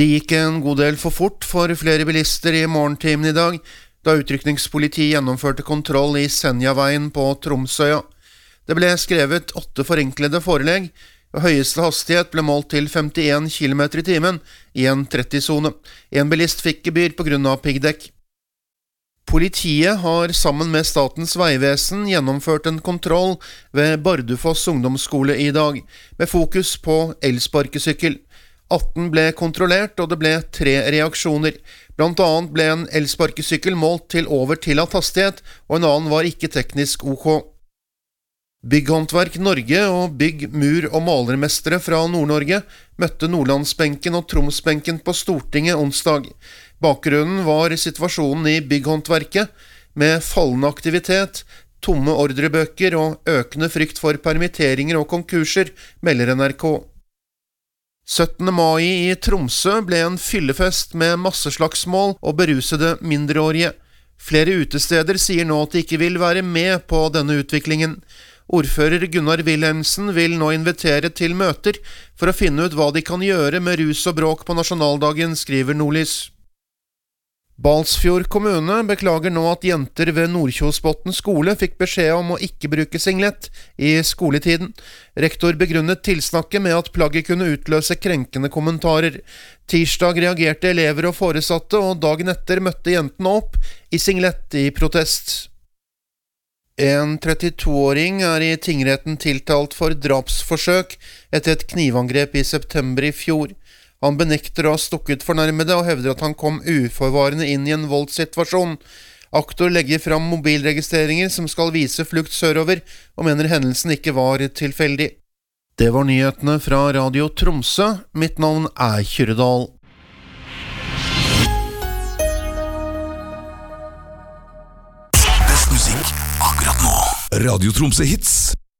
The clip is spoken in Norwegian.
Det gikk en god del for fort for flere bilister i morgentimen i dag, da utrykningspolitiet gjennomførte kontroll i Senjaveien på Tromsøya. Det ble skrevet 8 forenklede forelegg, og høyeste hastighet ble målt til 51 km i timen i en 30-zone. En bilist fikk gebyr på grunn av piggdekk. Politiet har sammen med Statens vegvesen gjennomført en kontroll ved Bardufoss ungdomsskole i dag, med fokus på elsparkesykkel. 18 ble kontrollert, og det ble 3 reaksjoner. Blant annet ble en elsparkesykkel målt til over tillatt hastighet, og en annen var ikke teknisk OK. Bygghåndverk Norge og Bygg-, Mur- og Malermestere fra Nord-Norge møtte Nordlandsbenken og Tromsbenken på Stortinget onsdag. Bakgrunnen var situasjonen i bygghåndverket, med fallende aktivitet, tomme ordrebøker og økende frykt for permitteringer og konkurser, melder NRK. 17. mai i Tromsø ble en fyllefest med masseslagsmål og berusede mindreårige. Flere utesteder sier nå at de ikke vil være med på denne utviklingen. Ordfører Gunnar Wilhelmsen vil nå invitere til møter for å finne ut hva de kan gjøre med rus og bråk på nasjonaldagen, skriver Nordlys. Balsfjord kommune beklager nå at jenter ved Nordkjosbotn skole fikk beskjed om å ikke bruke singlet i skoletiden. Rektor begrunnet tilsnakket med at plagget kunne utløse krenkende kommentarer. Tirsdag reagerte elever og foresatte, og dagen etter møtte jentene opp i singlet i protest. En 32-åring er i tingretten tiltalt for drapsforsøk etter et knivangrep i september i fjor. Han benekter å ha stukket fornærmede og hevder at han kom uforvarende inn i en voldssituasjon. Aktor legger fram mobilregistreringer som skal vise flukt sørover, og mener hendelsen ikke var tilfeldig. Det var nyhetene fra Radio Tromsø. Mitt navn er Kyrredal. Best musikk akkurat nå. Radio Tromsø Hits.